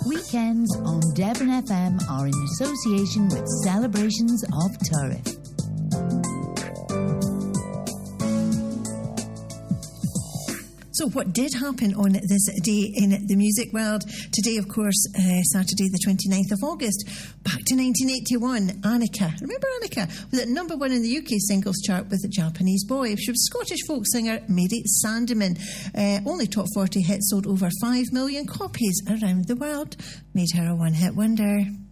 Weekends on Devon FM are in association with Celebrations of Turriff. So what did happen on this day in the music world? Today, of course, Saturday the 29th of August. Back to 1981, Annika. Remember Annika? Was at number one in the UK singles chart with a Japanese Boy. She was Scottish folk singer Mary Sandeman. Only top 40 hits, sold over 5 million copies around the world. Made her a one-hit wonder.